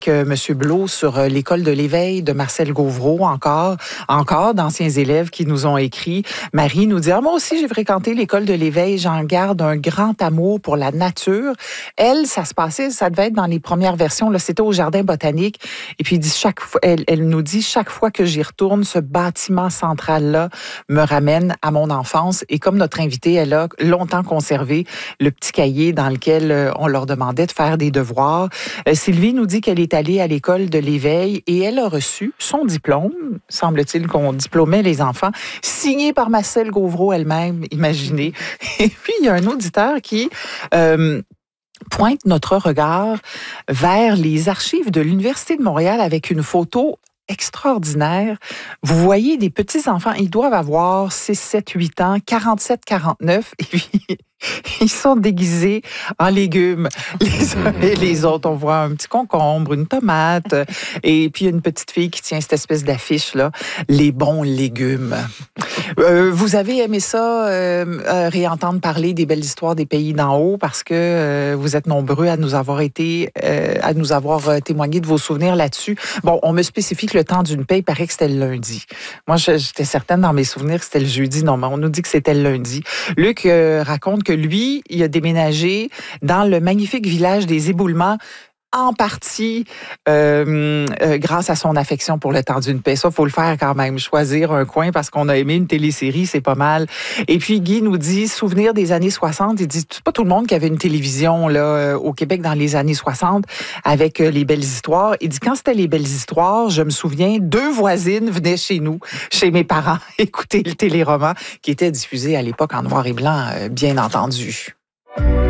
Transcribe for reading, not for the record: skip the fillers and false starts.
Monsieur Blot sur l'école de l'éveil de Marcel Gauvreau, encore d'anciens élèves qui nous ont écrit. Marie nous dit, moi aussi j'ai fréquenté l'école de l'éveil, j'en garde un grand amour pour la nature. Elle, ça devait être dans les premières versions, là, c'était au jardin botanique. Et puis elle nous dit, chaque fois que j'y retourne, ce bâtiment central-là me ramène à mon enfance. Et comme notre invitée, elle a longtemps conservé le petit cahier dans lequel on leur demandait de faire des devoirs. Sylvie nous dit qu'elle est allée à l'école de l'éveil et elle a reçu son diplôme, semble-t-il qu'on diplômait les enfants, signé par Marcel Gauvreau elle-même, imaginez. Et puis, il y a un auditeur qui pointe notre regard vers les archives de l'Université de Montréal avec une photo extraordinaire. Vous voyez des petits-enfants, ils doivent avoir 6, 7, 8 ans, 47, 49, et puis ils sont déguisés en légumes, les uns et les autres. On voit un petit concombre, une tomate, et puis une petite fille qui tient cette espèce d'affiche-là, les bons légumes. Vous avez aimé ça, réentendre parler des belles histoires des pays d'en haut, parce que vous êtes nombreux à nous avoir témoigné de vos souvenirs là-dessus. Bon, on me spécifie que le temps d'une paix, il paraît que c'était le lundi. Moi, j'étais certaine dans mes souvenirs que c'était le jeudi. Non, mais on nous dit que c'était le lundi. Luc raconte que lui, il a déménagé dans le magnifique village des Éboulements, en partie grâce à son affection pour le temps d'une paix. Ça, faut le faire quand même, choisir un coin parce qu'on a aimé une télésérie, c'est pas mal. Et puis Guy nous dit, souvenir des années 60, il dit, c'est pas tout le monde qui avait une télévision là au Québec dans les années 60 avec les belles histoires. Il dit, quand c'était les belles histoires, je me souviens, 2 voisines venaient chez nous, chez mes parents, écouter le téléroman qui était diffusé à l'époque en noir et blanc, bien entendu.